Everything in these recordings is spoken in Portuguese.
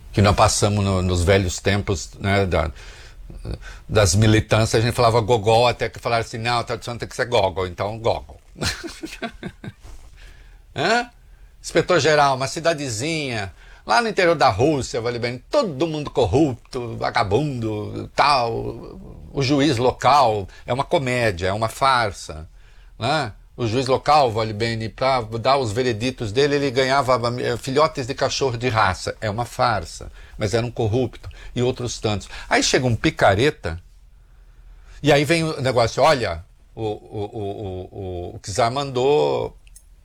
Que nós passamos nos velhos tempos, né, das militâncias, a gente falava gogol, até que falaram assim, não, a tradução tem que ser gogol, então gogol. Inspetor-geral, uma cidadezinha, lá no interior da Rússia, vale bem, todo mundo corrupto, vagabundo, tal, o juiz local, é uma comédia, é uma farsa, né? O juiz local, vale bem, para dar os vereditos dele, ele ganhava filhotes de cachorro de raça. É uma farsa, mas era um corrupto. E outros tantos. Aí chega um picareta, e aí vem o negócio, olha, o Czar mandou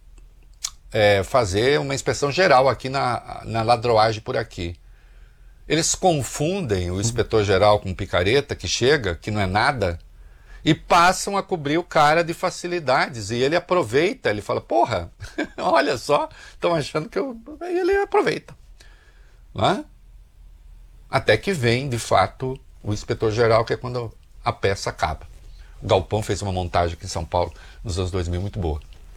fazer uma inspeção geral aqui na ladroagem por aqui. Eles confundem o inspetor-geral com o picareta que chega, que não é nada, e passam a cobrir o cara de facilidades. E ele aproveita, ele fala, porra, olha só, estão achando que eu... Aí ele aproveita. Né? Até que vem, de fato, o inspetor-geral, que é quando a peça acaba. O Galpão fez uma montagem aqui em São Paulo, nos anos 2000, muito boa.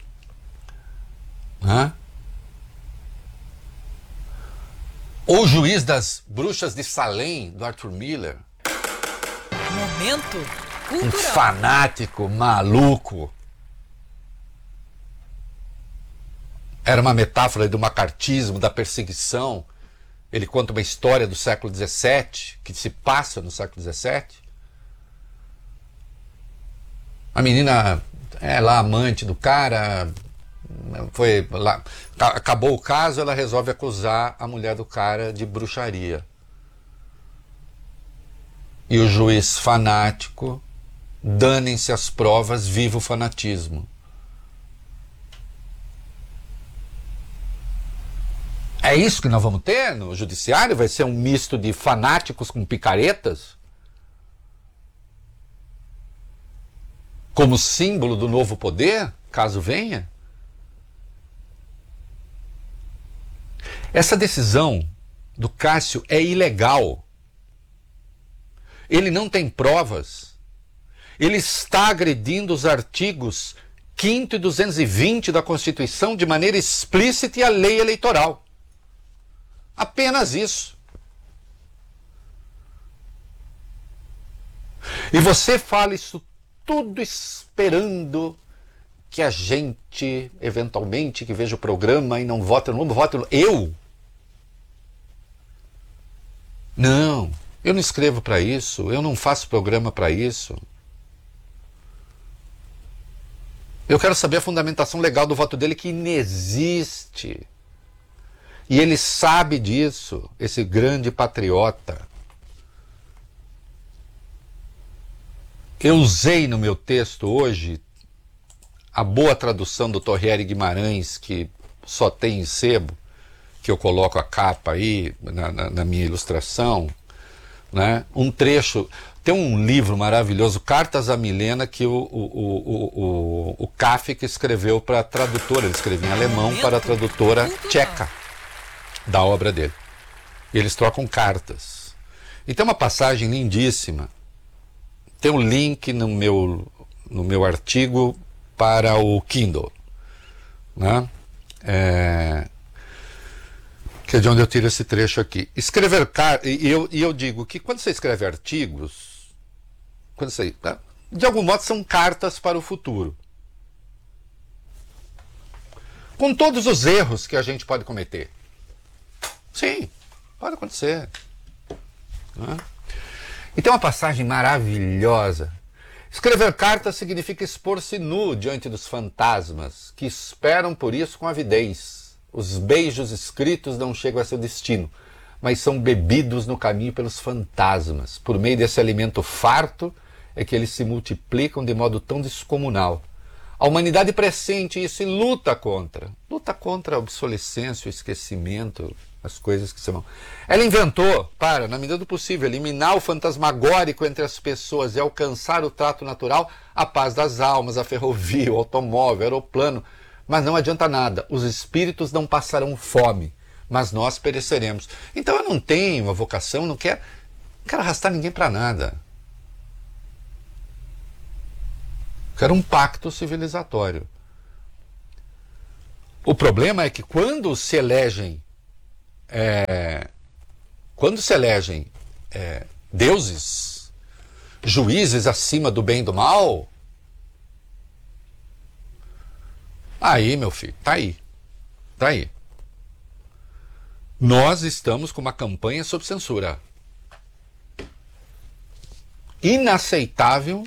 O Juiz das Bruxas de Salem, do Arthur Miller. Momento cultural. Um fanático, maluco. Era uma metáfora do macartismo, da perseguição. Ele conta uma história do século XVII, que se passa no século XVII. A menina é lá amante do cara, foi lá, acabou o caso, ela resolve acusar a mulher do cara de bruxaria. E o juiz fanático, danem-se as provas, viva o fanatismo. É isso que nós vamos ter no judiciário? Vai ser um misto de fanáticos com picaretas? Como símbolo do novo poder, caso venha? Essa decisão do Cássio é ilegal. Ele não tem provas. Ele está agredindo os artigos 5º e 220 da Constituição de maneira explícita e a lei eleitoral. Apenas isso. E você fala isso tudo esperando que a gente, eventualmente, que veja o programa e não vote no vote. Eu? Não, eu não escrevo para isso, eu não faço programa para isso. Eu quero saber a fundamentação legal do voto dele, que inexiste. E ele sabe disso, esse grande patriota. Eu usei no meu texto hoje a boa tradução do Torriere Guimarães, que só tem em sebo, que eu coloco a capa aí na minha ilustração, né? Um trecho, tem um livro maravilhoso, Cartas a Milena, que o Kafka escreveu para a tradutora, ele escrevia em alemão para a tradutora tcheca da obra dele. E eles trocam cartas. E tem uma passagem lindíssima, tem um link no meu artigo para o Kindle, né? Que é de onde eu tiro esse trecho aqui. Escrever e eu digo que quando você escreve artigos, de algum modo são cartas para o futuro, com todos os erros que a gente pode cometer. Sim, pode acontecer, né? E tem uma passagem maravilhosa. Escrever cartas significa expor-se nu diante dos fantasmas, que esperam por isso com avidez. Os beijos escritos não chegam a seu destino, mas são bebidos no caminho pelos fantasmas. Por meio desse alimento farto é que eles se multiplicam de modo tão descomunal. A humanidade pressente isso e luta contra a obsolescência, o esquecimento, as coisas que se vão. Ela inventou para, na medida do possível, eliminar o fantasmagórico entre as pessoas e alcançar o trato natural, a paz das almas, a ferrovia, o automóvel, o aeroplano. Mas não adianta nada, os espíritos não passarão fome, mas nós pereceremos. Então eu não tenho a vocação, não quero arrastar ninguém para nada. Quero um pacto civilizatório. O problema é que quando se elegem quando se elegem deuses, juízes acima do bem e do mal, aí, meu filho, tá aí. Tá aí. Nós estamos com uma campanha sob censura. Inaceitável.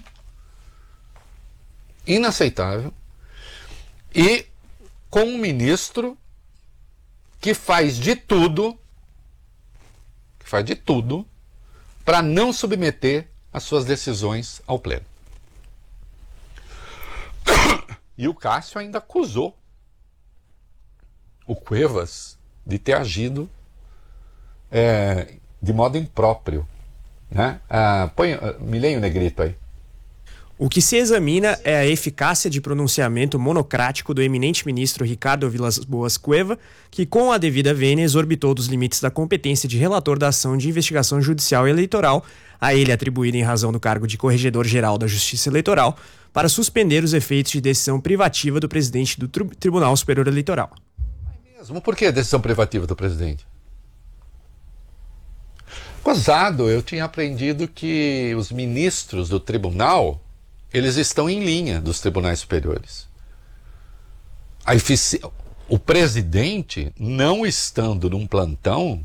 Inaceitável. E com um ministro que faz de tudo para não submeter as suas decisões ao pleno. E o Cássio ainda acusou o Cuevas de ter agido de modo impróprio, né? Me leia o negrito aí. O que se examina é a eficácia de pronunciamento monocrático do eminente ministro Ricardo Vilas Boas Cueva, que com a devida vênia exorbitou dos limites da competência de relator da ação de investigação judicial e eleitoral, a ele atribuída em razão do cargo de Corregedor-Geral da Justiça Eleitoral, para suspender os efeitos de decisão privativa do presidente do Tribunal Superior Eleitoral. Mesmo? Por que decisão privativa do presidente? Gozado, eu tinha aprendido que os ministros do tribunal, eles estão em linha dos tribunais superiores. O presidente, não estando num plantão,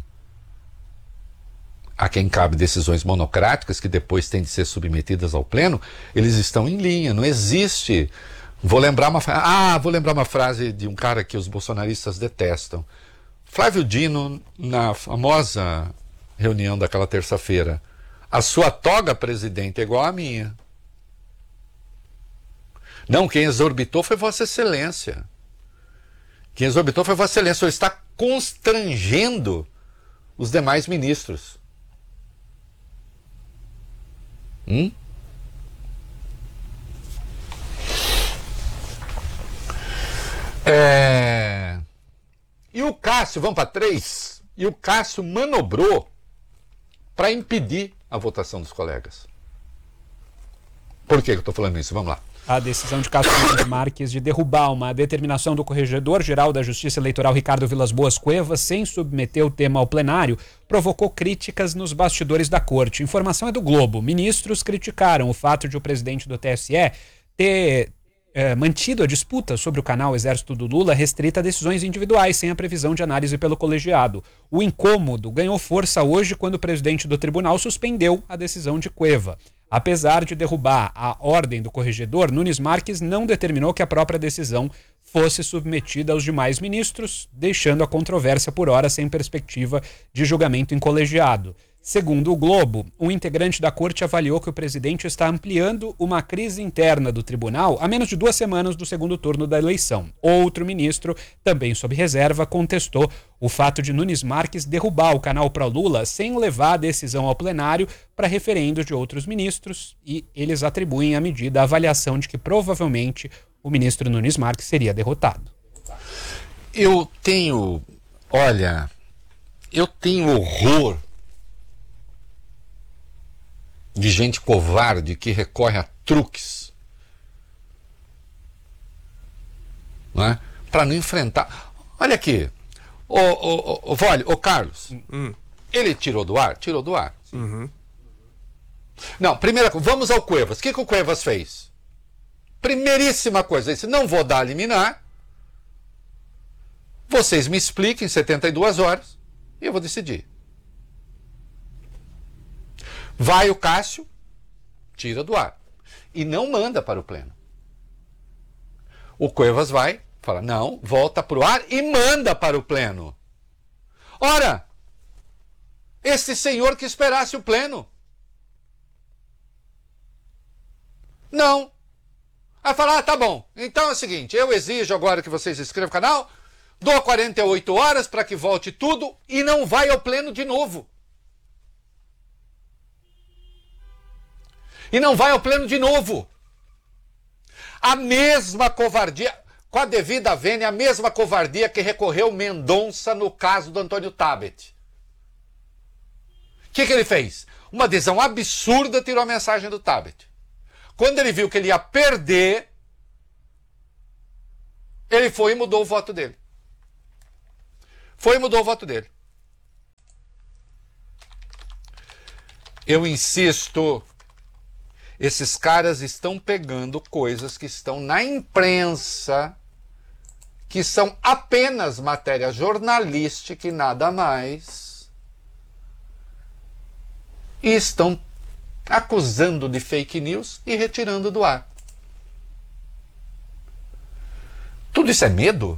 a quem cabe decisões monocráticas que depois têm de ser submetidas ao pleno, eles estão em linha, não existe. Vou lembrar uma frase de um cara que os bolsonaristas detestam. Flávio Dino, na famosa reunião daquela terça-feira: a sua toga, presidente, é igual à minha. Não, quem exorbitou foi Vossa Excelência. Quem exorbitou foi Vossa Excelência. O senhor está constrangendo os demais ministros. E o Cássio, vamos para 3, e o Cássio manobrou para impedir a votação dos colegas. Por que eu estou falando isso? Vamos lá. A decisão de Cássio Nunes Marques de derrubar uma determinação do Corregedor-Geral da Justiça Eleitoral Ricardo Vilas Boas Cuevas sem submeter o tema ao plenário provocou críticas nos bastidores da corte. A informação é do Globo. Ministros criticaram o fato de o presidente do TSE ter mantido a disputa sobre o canal Exército do Lula restrita a decisões individuais, sem a previsão de análise pelo colegiado. O incômodo ganhou força hoje quando o presidente do tribunal suspendeu a decisão de Cueva. Apesar de derrubar a ordem do corregedor, Nunes Marques não determinou que a própria decisão fosse submetida aos demais ministros, deixando a controvérsia por hora sem perspectiva de julgamento em colegiado. Segundo o Globo, um integrante da corte avaliou que o presidente está ampliando uma crise interna do tribunal a menos de 2 semanas do segundo turno da eleição. Outro ministro, também sob reserva, contestou o fato de Nunes Marques derrubar o canal pró-Lula sem levar a decisão ao plenário para referendo de outros ministros, e eles atribuem à medida a avaliação de que provavelmente o ministro Nunes Marques seria derrotado. Eu tenho horror de gente covarde que recorre a truques, não é? Para não enfrentar. Olha aqui, o Carlos, ele tirou do ar? Tirou do ar. Uhum. Não, primeira coisa, vamos ao Cuevas. O que o Cuevas fez? Primeiríssima coisa, ele disse: não vou dar a liminar, vocês me expliquem em 72 horas e eu vou decidir. Vai o Cássio, tira do ar e não manda para o pleno. O Cuevas vai, fala: não, volta para o ar e manda para o pleno. Ora, esse senhor que esperasse o pleno. Não. Aí fala: tá bom, então é o seguinte, eu exijo agora que vocês inscrevam o canal, dou 48 horas para que volte tudo e não vai ao pleno de novo. E não vai ao pleno de novo. A mesma covardia, com a devida vênia, a mesma covardia que recorreu Mendonça no caso do Antônio Tabet. O que ele fez? Uma decisão absurda, tirou a mensagem do Tabet. Quando ele viu que ele ia perder, ele foi e mudou o voto dele. Eu insisto, esses caras estão pegando coisas que estão na imprensa, que são apenas matéria jornalística e nada mais, e estão acusando de fake news e retirando do ar. Tudo isso é medo?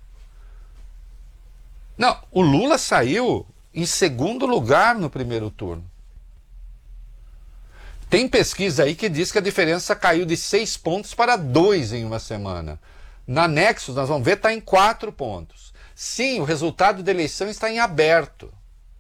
Não, o Lula saiu em segundo lugar no primeiro turno. Tem pesquisa aí que diz que a diferença caiu de 6 pontos para 2 em uma semana. Na Nexus, nós vamos ver, está em 4 pontos. Sim, o resultado da eleição está em aberto.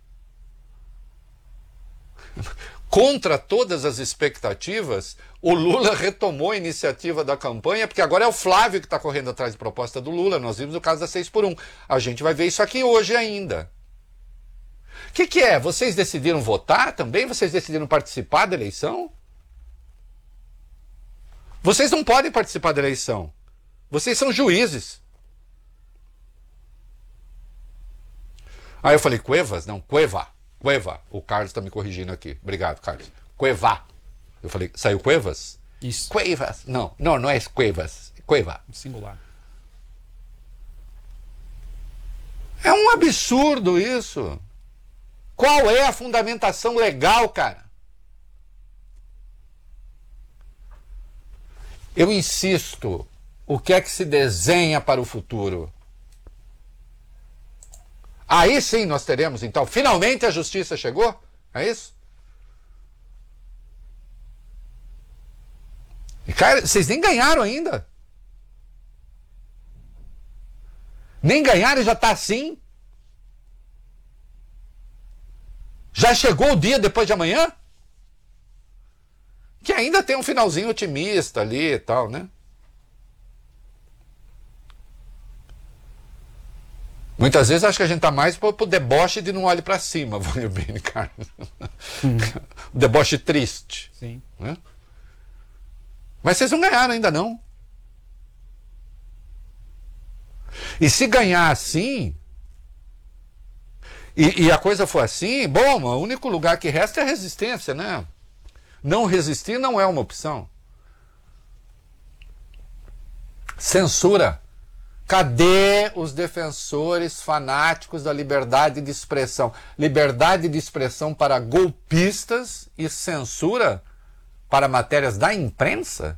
Contra todas as expectativas, o Lula retomou a iniciativa da campanha, porque agora é o Flávio que está correndo atrás de proposta do Lula. Nós vimos o caso da 6x1. A gente vai ver isso aqui hoje ainda. O que é? Vocês decidiram votar também? Vocês decidiram participar da eleição? Vocês não podem participar da eleição. Vocês são juízes. Aí eu falei, Cuevas? Não, Cueva. Cueva. O Carlos está me corrigindo aqui. Obrigado, Carlos. Cueva. Eu falei, saiu Cuevas? Isso. Cuevas. Não é Cuevas. Cueva. Singular. É um absurdo isso. Qual é a fundamentação legal, cara? Eu insisto, o que é que se desenha para o futuro? Aí sim nós teremos, então, finalmente a justiça chegou? É isso? E, cara, vocês nem ganharam ainda. Nem ganharam e já está assim? Já chegou o dia depois de amanhã? Que ainda tem um finalzinho otimista ali e tal, né? Muitas vezes acho que a gente tá mais pro deboche de não olhe para cima, Vânia Bene, cara. O deboche triste. Sim. Né? Mas vocês não ganharam ainda não. E se ganhar assim, e a coisa for assim, bom, o único lugar que resta é a resistência, né? Não resistir não é uma opção. Censura. Cadê os defensores fanáticos da liberdade de expressão? Liberdade de expressão para golpistas e censura para matérias da imprensa?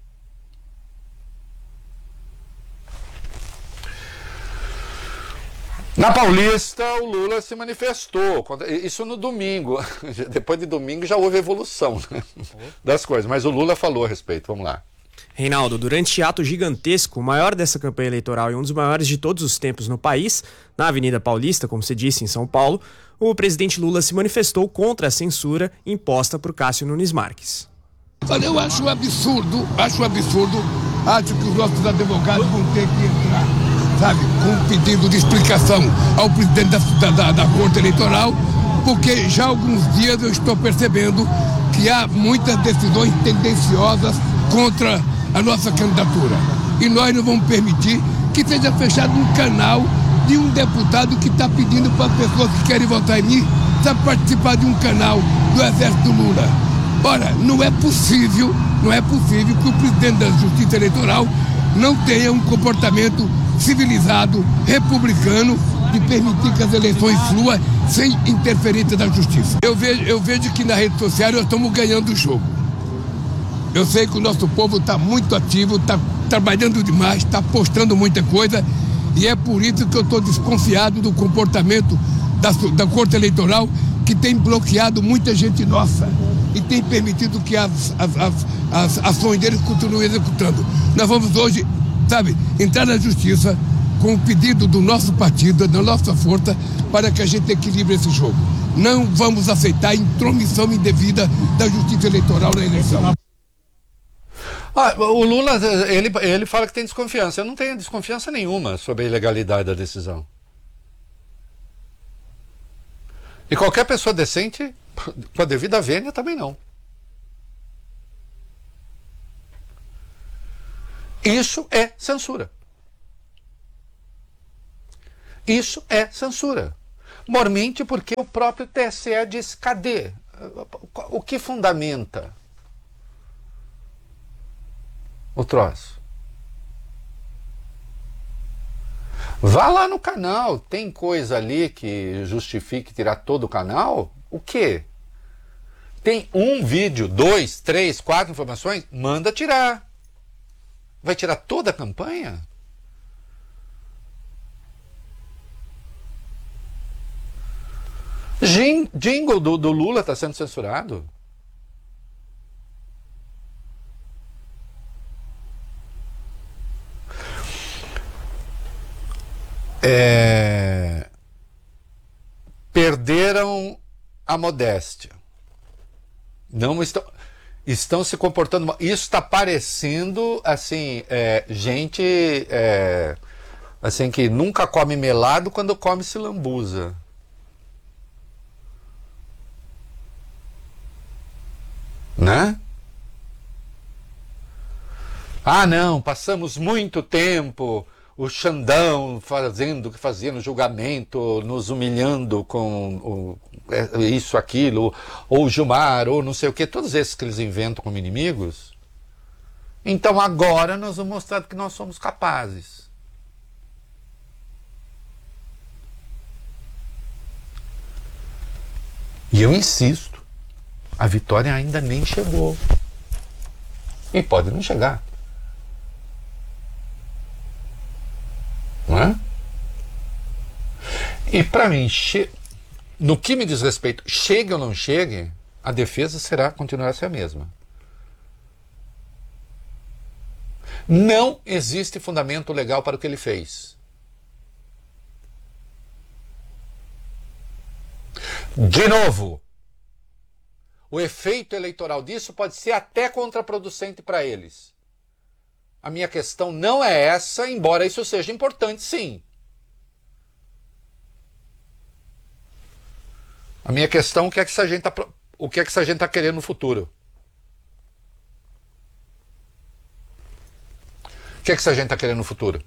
Na Paulista, o Lula se manifestou. Isso no domingo. Depois de domingo já houve evolução, né, das coisas. Mas o Lula falou a respeito. Vamos lá. Reinaldo, durante ato gigantesco, o maior dessa campanha eleitoral e um dos maiores de todos os tempos no país, na Avenida Paulista, como você disse, em São Paulo, o presidente Lula se manifestou contra a censura imposta por Cássio Nunes Marques. Eu acho absurdo, acho que os nossos advogados vão ter que entrar, sabe, com um pedido de explicação ao presidente da Corte Eleitoral, porque já há alguns dias eu estou percebendo que há muitas decisões tendenciosas contra a nossa candidatura. E nós não vamos permitir que seja fechado um canal de um deputado que está pedindo para as pessoas que querem votar em mim para participar de um canal do Exército Lula. Ora, não é possível que o presidente da Justiça Eleitoral não tenha um comportamento civilizado, republicano, de permitir que as eleições fluam sem interferência da justiça. Eu vejo que na rede social nós estamos ganhando o jogo. Eu sei que o nosso povo está muito ativo, está trabalhando demais, está postando muita coisa, e é por isso que eu estou desconfiado do comportamento da Corte Eleitoral, que tem bloqueado muita gente nossa e tem permitido que as ações deles continuem executando. Nós vamos hoje, sabe, entrar na justiça com o pedido do nosso partido, da nossa força, para que a gente equilibre esse jogo. Não vamos aceitar a intromissão indevida da Justiça Eleitoral na eleição. O Lula, ele fala que tem desconfiança. Eu não tenho desconfiança nenhuma sobre a ilegalidade da decisão. E qualquer pessoa decente, com a devida vênia, também não. Isso é censura. Isso é censura. Mormente porque o próprio TSE diz, cadê O que fundamenta o troço? Vá lá no canal, tem coisa ali que justifique tirar todo o canal? O quê? Tem um vídeo, 2, 3, 4 informações? Manda tirar. Vai tirar toda a campanha? Jingle do Lula está sendo censurado. Perderam a modéstia. Não estão se comportando mal. Isso está parecendo assim, gente assim que nunca come melado quando come silambuza. Né? Ah, não, passamos muito tempo o Xandão fazendo o que fazia no julgamento, nos humilhando com isso, aquilo, ou o Gilmar, ou não sei o que, todos esses que eles inventam como inimigos. Então agora nós vamos mostrar que nós somos capazes. E eu insisto, a vitória ainda nem chegou. E pode não chegar. Não é? E para mim, no que me diz respeito, chegue ou não chegue, a defesa continuará a ser a mesma. Não existe fundamento legal para o que ele fez. De novo, o efeito eleitoral disso pode ser até contraproducente para eles. A minha questão não é essa, embora isso seja importante, sim. A minha questão é o que é que essa gente está querendo no futuro. O que é que essa gente está querendo no futuro?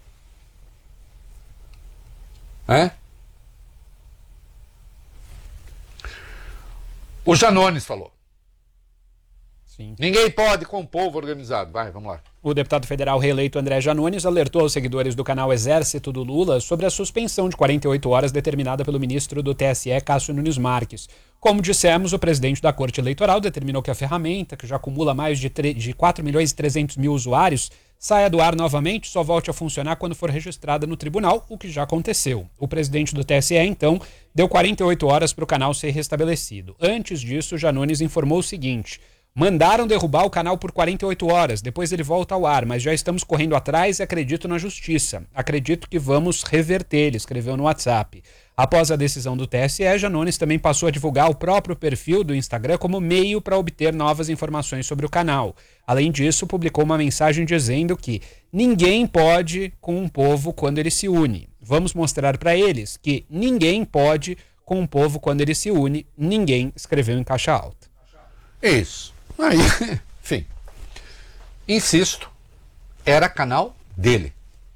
O Janones falou. Sim. Ninguém pode com o povo organizado. Vai, vamos lá. O deputado federal reeleito André Janones alertou aos seguidores do canal Exército do Lula sobre a suspensão de 48 horas determinada pelo ministro do TSE, Cássio Nunes Marques. Como dissemos, o presidente da Corte Eleitoral determinou que a ferramenta, que já acumula mais de 4 milhões e 300 mil usuários, saia do ar novamente e só volte a funcionar quando for registrada no tribunal, o que já aconteceu. O presidente do TSE, então, deu 48 horas para o canal ser restabelecido. Antes disso, Janones informou o seguinte: mandaram derrubar o canal por 48 horas, depois ele volta ao ar, mas já estamos correndo atrás e acredito na justiça. Acredito que vamos reverter, ele escreveu no WhatsApp. Após a decisão do TSE, Janones também passou a divulgar o próprio perfil do Instagram como meio para obter novas informações sobre o canal. Além disso, publicou uma mensagem dizendo que ninguém pode com um povo quando ele se une. Vamos mostrar para eles que ninguém pode com um povo quando ele se une. Ninguém, escreveu em caixa alta. Isso. Aí, enfim, insisto, era canal dele.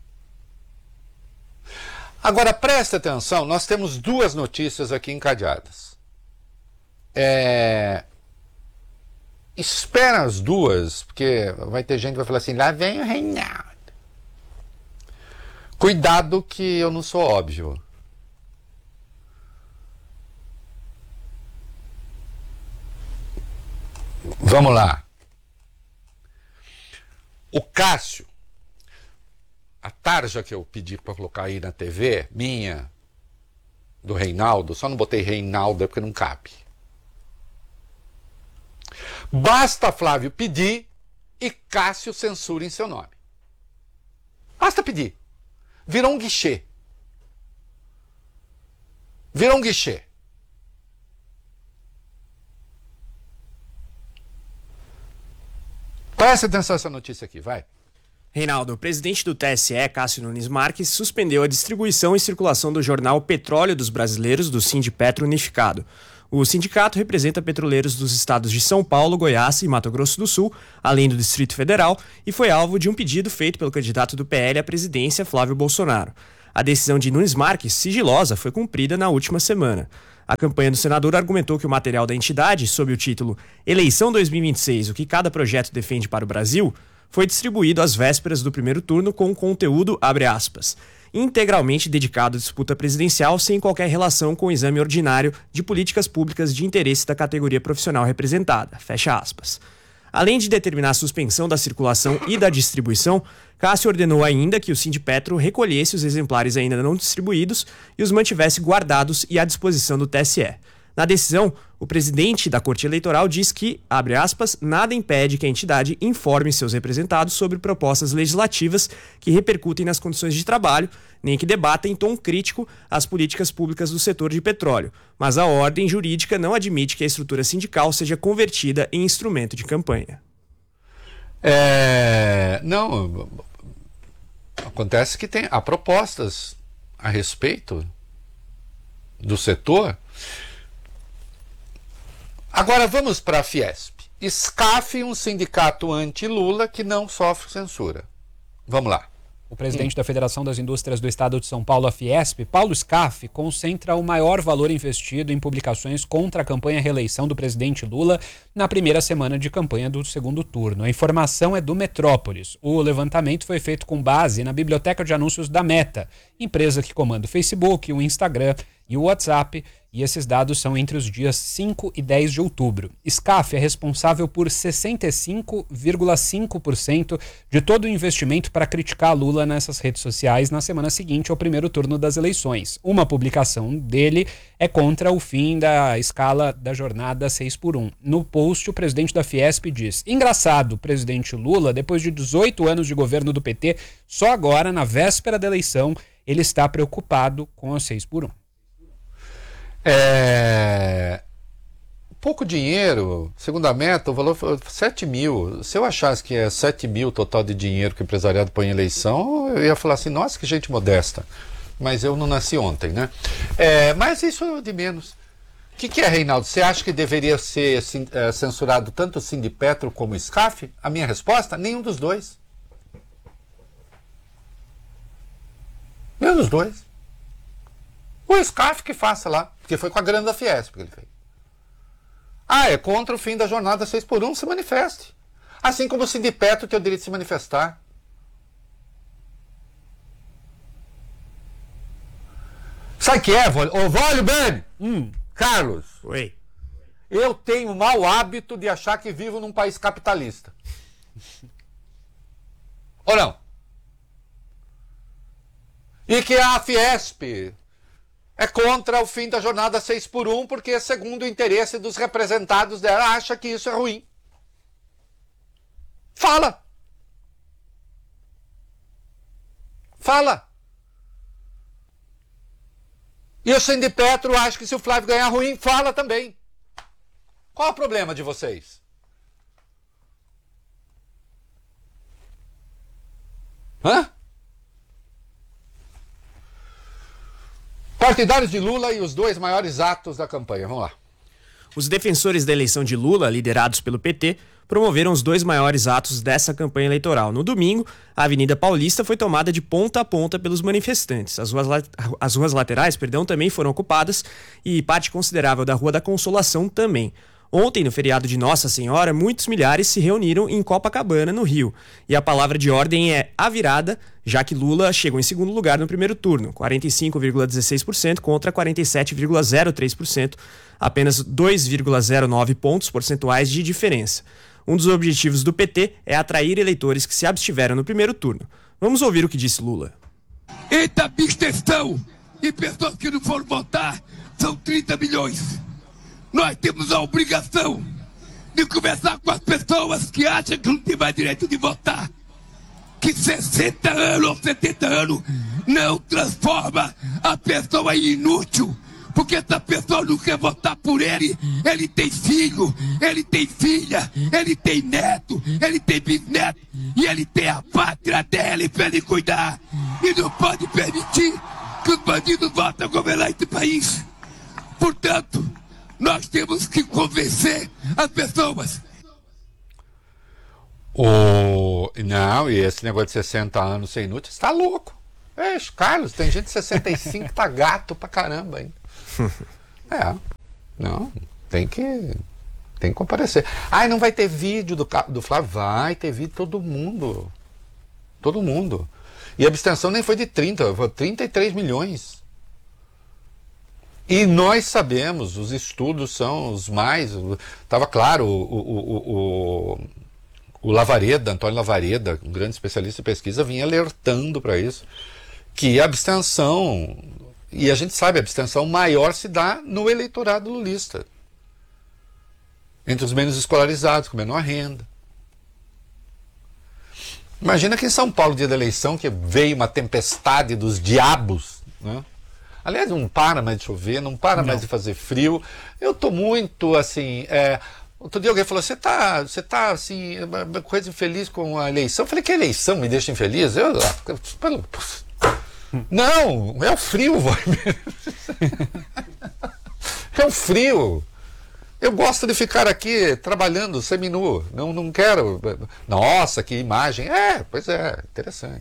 Agora preste atenção, nós temos duas notícias aqui encadeadas. Espera as duas, porque vai ter gente que vai falar assim, lá vem o Reinaldo. Cuidado que eu não sou óbvio. Vamos lá. O Cássio, a tarja que eu pedi para colocar aí na TV, minha, do Reinaldo, só não botei Reinaldo porque não cabe. Basta Flávio pedir e Cássio censura em seu nome. Basta pedir. Virou um guichê. Virou um guichê. Presta atenção nessa notícia aqui, vai. Reinaldo, o presidente do TSE, Cássio Nunes Marques, suspendeu a distribuição e circulação do jornal Petróleo dos Brasileiros, do Sindipetro Unificado. O sindicato representa petroleiros dos estados de São Paulo, Goiás e Mato Grosso do Sul, além do Distrito Federal, e foi alvo de um pedido feito pelo candidato do PL à presidência, Flávio Bolsonaro. A decisão de Nunes Marques, sigilosa, foi cumprida na última semana. A campanha do senador argumentou que o material da entidade, sob o título Eleição 2026, o que cada projeto defende para o Brasil, foi distribuído às vésperas do primeiro turno com conteúdo, abre aspas, integralmente dedicado à disputa presidencial sem qualquer relação com o exame ordinário de políticas públicas de interesse da categoria profissional representada, fecha aspas. Além de determinar a suspensão da circulação e da distribuição, Cássio ordenou ainda que o Sindipetro recolhesse os exemplares ainda não distribuídos e os mantivesse guardados e à disposição do TSE. Na decisão, o presidente da Corte Eleitoral diz que, abre aspas, nada impede que a entidade informe seus representados sobre propostas legislativas que repercutem nas condições de trabalho, nem que debata em tom crítico as políticas públicas do setor de petróleo. Mas a ordem jurídica não admite que a estrutura sindical seja convertida em instrumento de campanha. Não, acontece que há propostas a respeito do setor. Agora vamos para a Fiesp. SCAF, um sindicato anti-Lula que não sofre censura. Vamos lá. O presidente da Federação das Indústrias do Estado de São Paulo, a Fiesp, Paulo Scaff, concentra o maior valor investido em publicações contra a campanha reeleição do presidente Lula na primeira semana de campanha do segundo turno. A informação é do Metrópolis. O levantamento foi feito com base na biblioteca de anúncios da Meta, empresa que comanda o Facebook, o Instagram e o WhatsApp, e esses dados são entre os dias 5 e 10 de outubro. Scaff é responsável por 65,5% de todo o investimento para criticar Lula nessas redes sociais na semana seguinte ao primeiro turno das eleições. Uma publicação dele é contra o fim da escala da jornada 6x1. No post, o presidente da Fiesp diz: engraçado, presidente Lula, depois de 18 anos de governo do PT, só agora, na véspera da eleição, ele está preocupado com a 6x1. Pouco dinheiro, segundo a Meta, o valor foi 7 mil. Se eu achasse que é 7 mil total de dinheiro que o empresariado põe em eleição, eu ia falar assim, nossa, que gente modesta. Mas eu não nasci ontem, né? Mas isso é de menos. O que é, Reinaldo? Você acha que deveria ser censurado tanto o Sindipetro como o SCAF? A minha resposta, nenhum dos dois. Nenhum dos dois. O SCAF que faça lá, porque foi com a grana da Fiesp que ele fez. É contra o fim da jornada 6x1, se manifeste. Assim como o Sindipetro tem o direito de se manifestar. Sabe o que é, Vólio Bene? Carlos. Oi. Eu tenho o mau hábito de achar que vivo num país capitalista. Ou não? E que a Fiesp é contra o fim da jornada 6x1 porque, segundo o interesse dos representados dela, acha que isso é ruim. Fala! Fala! E o Sindipetro acha que se o Flávio ganhar ruim, fala também. Qual é o problema de vocês? Hã? Partidários de Lula e os dois maiores atos da campanha. Vamos lá. Os defensores da eleição de Lula, liderados pelo PT, promoveram os dois maiores atos dessa campanha eleitoral. No domingo, a Avenida Paulista foi tomada de ponta a ponta pelos manifestantes. As ruas laterais, também foram ocupadas e parte considerável da Rua da Consolação também. Ontem, no feriado de Nossa Senhora, muitos milhares se reuniram em Copacabana, no Rio. E a palavra de ordem é a virada, já que Lula chegou em segundo lugar no primeiro turno, 45,16% contra 47,03%, apenas 2,09 pontos percentuais de diferença. Um dos objetivos do PT é atrair eleitores que se abstiveram no primeiro turno. Vamos ouvir o que disse Lula. Eita abstenção! E pessoas que não foram votar são 30 milhões. Nós temos a obrigação de conversar com as pessoas que acham que não tem mais direito de votar. Que 60 anos ou 70 anos não transforma a pessoa em inútil. Porque essa pessoa não quer votar por ele. Ele tem filho, ele tem filha, ele tem neto, ele tem bisneto. E ele tem a pátria dele para ele cuidar. E não pode permitir que os bandidos voltem a governar esse país. Portanto, nós temos que convencer as pessoas. Não, e esse negócio de 60 anos ser inútil, você tá louco. Carlos, tem gente de 65 que tá gato pra caramba ainda. Não, tem que comparecer. Ah, não vai ter vídeo do Flávio? Vai ter vídeo, todo mundo. Todo mundo. E a abstenção nem foi de 30, foi 33 milhões. E nós sabemos, os estudos são os mais... Estava claro, o Lavareda, Antônio Lavareda, um grande especialista em pesquisa, vinha alertando para isso, que a abstenção, e a gente sabe, a abstenção maior se dá no eleitorado lulista, entre os menos escolarizados, com menor renda. Imagina que em São Paulo, dia da eleição, que veio uma tempestade dos diabos, né? Aliás, não para mais de chover, não para mais de fazer frio. Eu estou muito, assim... Outro dia alguém falou, você tá assim, uma coisa infeliz com a eleição. Eu falei, que eleição me deixa infeliz? Não, é o frio, é o frio. Eu gosto de ficar aqui trabalhando seminu. Não quero... Nossa, que imagem. Pois é, interessante.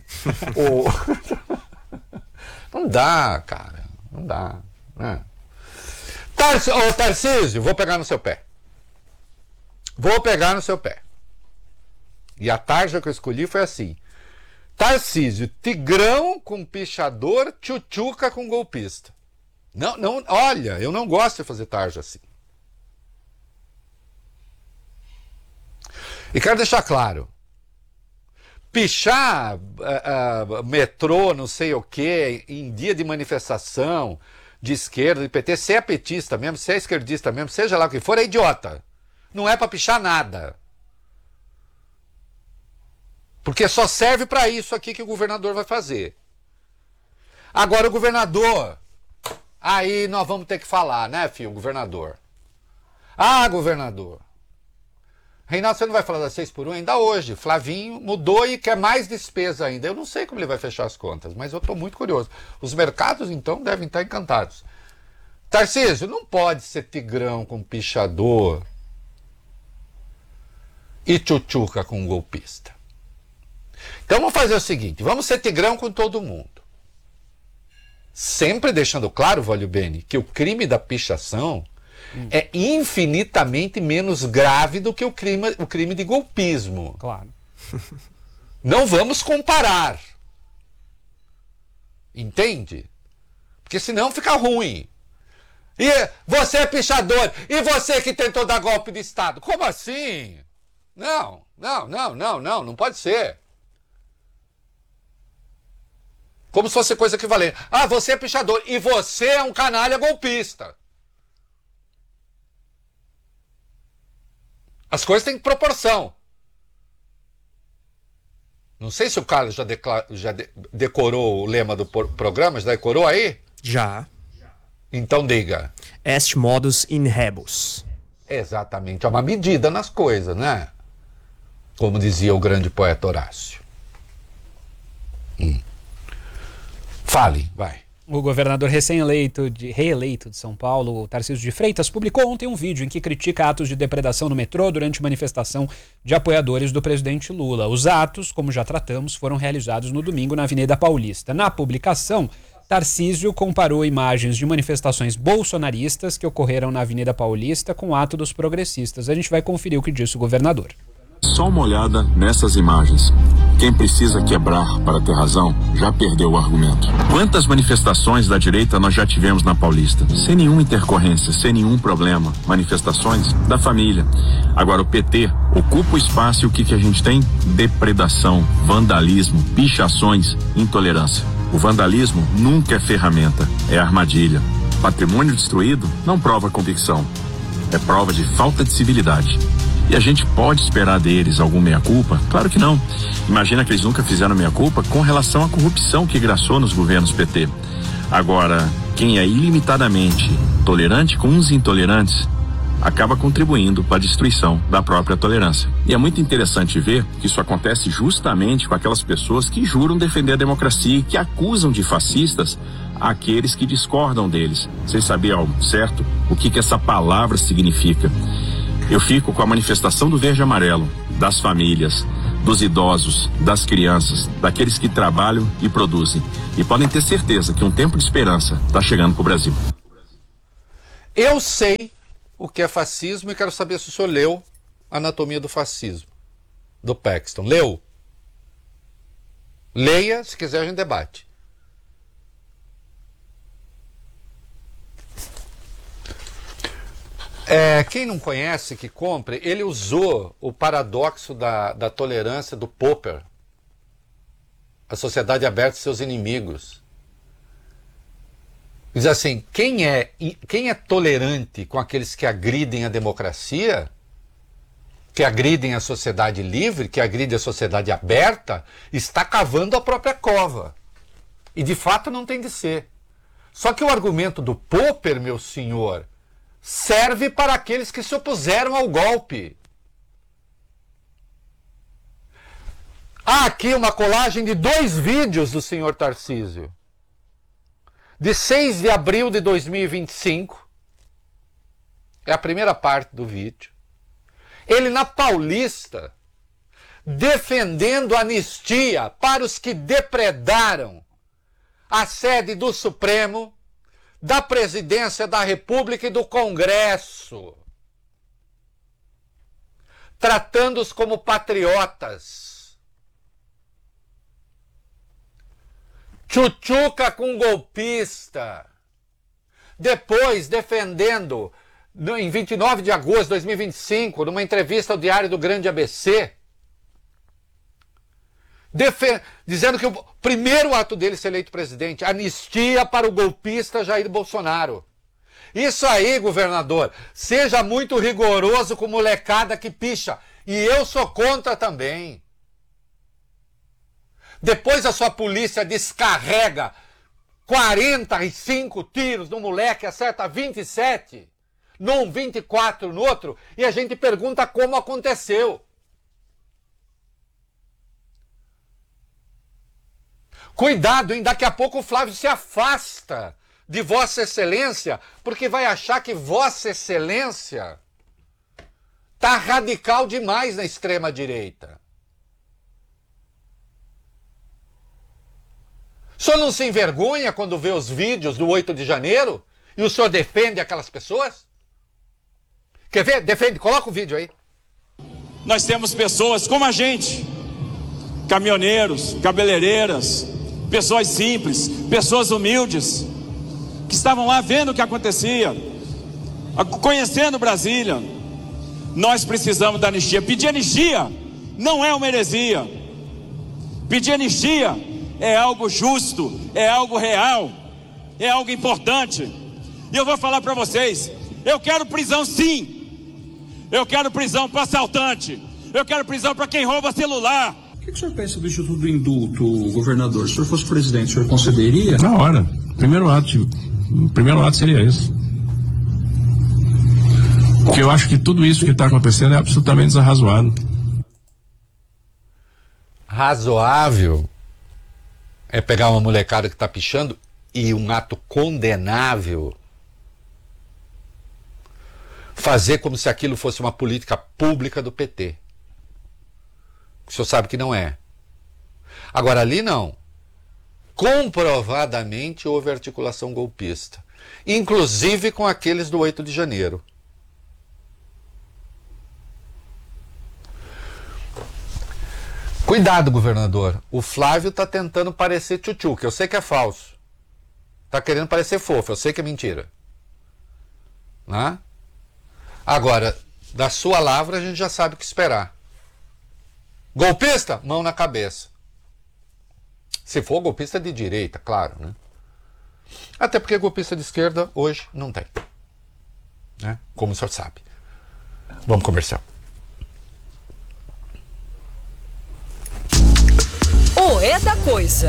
Não dá, cara. Não dá. Né? Tarcísio, vou pegar no seu pé. Vou pegar no seu pé. E a tarja que eu escolhi foi assim. Tarcísio, tigrão com pichador, tchutchuca com golpista. Não, olha, eu não gosto de fazer tarja assim. E quero deixar claro. Pichar metrô, não sei o quê, em dia de manifestação de esquerda, de PT, se é petista mesmo, se é esquerdista mesmo, seja lá o que for, é idiota. Não é para pichar nada. Porque só serve para isso aqui que o governador vai fazer. Agora o governador, aí nós vamos ter que falar, né, filho, governador? Ah, governador. Reinaldo, você não vai falar da 6x1 ainda hoje. Flavinho mudou e quer mais despesa ainda. Eu não sei como ele vai fechar as contas, mas eu estou muito curioso. Os mercados, então, devem estar encantados. Tarcísio, não pode ser tigrão com pichador e tchutchuca com golpista. Então vamos fazer o seguinte, vamos ser tigrão com todo mundo. Sempre deixando claro, Vólio Bene, que o crime da pichação é infinitamente menos grave do que o crime de golpismo. Claro. Não vamos comparar. Entende? Porque senão fica ruim. E você é pichador, e você que tentou dar golpe de Estado. Como assim? Não pode ser. Como se fosse coisa equivalente. Ah, você é pichador, e você é um canalha golpista. As coisas têm proporção. Não sei se o Carlos já decorou o lema do programa, já decorou aí? Já. Então diga. Est modus in rebus. Exatamente, é uma medida nas coisas, né? Como dizia o grande poeta Horácio. Fale, vai. O governador reeleito de São Paulo, Tarcísio de Freitas, publicou ontem um vídeo em que critica atos de depredação no metrô durante manifestação de apoiadores do presidente Lula. Os atos, como já tratamos, foram realizados no domingo na Avenida Paulista. Na publicação, Tarcísio comparou imagens de manifestações bolsonaristas que ocorreram na Avenida Paulista com o ato dos progressistas. A gente vai conferir o que disse o governador. Só uma olhada nessas imagens. Quem precisa quebrar para ter razão já perdeu o argumento. Quantas manifestações da direita nós já tivemos na Paulista? Sem nenhuma intercorrência, sem nenhum problema. Manifestações da família. Agora o PT ocupa o espaço e o que a gente tem? Depredação, vandalismo, pichações, intolerância. O vandalismo nunca é ferramenta, é armadilha. Patrimônio destruído não prova convicção. É prova de falta de civilidade. E a gente pode esperar deles algum meia-culpa? Claro que não. Imagina que eles nunca fizeram meia-culpa com relação à corrupção que graçou nos governos PT. Agora, quem é ilimitadamente tolerante com os intolerantes acaba contribuindo para a destruição da própria tolerância. E é muito interessante ver que isso acontece justamente com aquelas pessoas que juram defender a democracia e que acusam de fascistas aqueles que discordam deles. Vocês sabiam ao certo o que essa palavra significa? Eu fico com a manifestação do verde e amarelo, das famílias, dos idosos, das crianças, daqueles que trabalham e produzem. E podem ter certeza que um tempo de esperança está chegando para o Brasil. Eu sei o que é fascismo e quero saber se o senhor leu Anatomia do Fascismo, do Paxton. Leu? Leia, se quiser a gente debate. Quem não conhece, que compre. Ele usou o paradoxo da tolerância do Popper. A sociedade aberta aos seus inimigos. Diz assim, quem é tolerante com aqueles que agridem a democracia, que agridem a sociedade livre, que agridem a sociedade aberta, está cavando a própria cova. E de fato não tem de ser. Só que o argumento do Popper, meu senhor, serve para aqueles que se opuseram ao golpe. Há aqui uma colagem de 2 vídeos do senhor Tarcísio. De 6 de abril de 2025. É a primeira parte do vídeo. Ele na Paulista, defendendo anistia para os que depredaram a sede do Supremo, da Presidência da República e do Congresso, tratando-os como patriotas. Tchutchuca com golpista. Depois, defendendo, em 29 de agosto de 2025, numa entrevista ao Diário do Grande ABC, dizendo que o primeiro ato dele ser eleito presidente, anistia para o golpista Jair Bolsonaro. Isso aí, governador, seja muito rigoroso com molecada que picha. E eu sou contra também. Depois a sua polícia descarrega 45 tiros no moleque, acerta 27, num 24 no outro, e a gente pergunta como aconteceu. Cuidado, hein? Daqui a pouco o Flávio se afasta de Vossa Excelência, porque vai achar que Vossa Excelência tá radical demais na extrema-direita. O senhor não se envergonha quando vê os vídeos do 8 de janeiro e o senhor defende aquelas pessoas? Quer ver? Defende, coloca o vídeo aí. Nós temos pessoas como a gente, caminhoneiros, cabeleireiras, pessoas simples, pessoas humildes, que estavam lá vendo o que acontecia, conhecendo Brasília. Nós precisamos da anistia. Pedir anistia não é uma heresia. Pedir anistia é algo justo, é algo real, é algo importante. E eu vou falar para vocês, eu quero prisão sim. Eu quero prisão para assaltante. Eu quero prisão para quem rouba celular. O que o senhor pensa do Instituto do Indulto, governador? Se o senhor fosse presidente, o senhor concederia? Na hora. Primeiro ato seria esse. Porque eu acho que tudo isso que está acontecendo é absolutamente desarrazoado. Razoável é pegar uma molecada que está pichando e um ato condenável fazer como se aquilo fosse uma política pública do PT. O senhor sabe que não é. Agora ali não. Comprovadamente houve articulação golpista. Inclusive com aqueles do 8 de janeiro. Cuidado, governador. O Flávio está tentando parecer tchutchu, que eu sei que é falso. Está querendo parecer fofo, eu sei que é mentira. Né? Agora, da sua lavra a gente já sabe o que esperar. Golpista? Mão na cabeça. Se for golpista de direita, claro, né? Até porque golpista de esquerda hoje não tem. Né? Como o senhor sabe. Vamos comercial. O É da Coisa.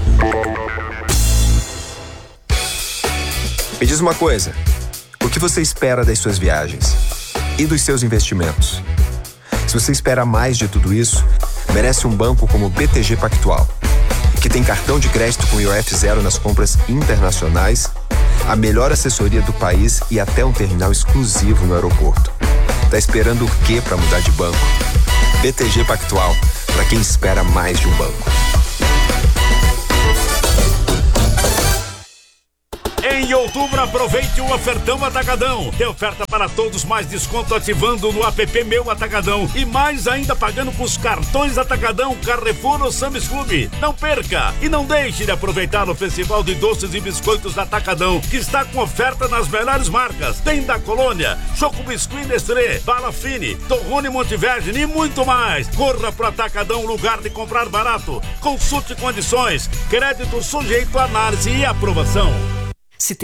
Me diz uma coisa, o que você espera das suas viagens? E dos seus investimentos? Se você espera mais de tudo isso, merece um banco como o BTG Pactual, que tem cartão de crédito com IOF zero nas compras internacionais, a melhor assessoria do país e até um terminal exclusivo no aeroporto. Tá esperando o quê para mudar de banco? BTG Pactual, para quem espera mais de um banco. Em outubro, aproveite o ofertão Atacadão. Tem oferta para todos, mais desconto ativando no app Meu Atacadão. E mais ainda pagando com os cartões Atacadão, Carrefour ou Sam's Club. Não perca e não deixe de aproveitar o Festival de Doces e Biscoitos da Atacadão, que está com oferta nas melhores marcas. Tem da Colônia, Choco Biscuit Nestlé, Bala Fine, Torrone Montevergine e muito mais. Corra pro Atacadão, lugar de comprar barato. Consulte condições. Crédito sujeito a análise e aprovação.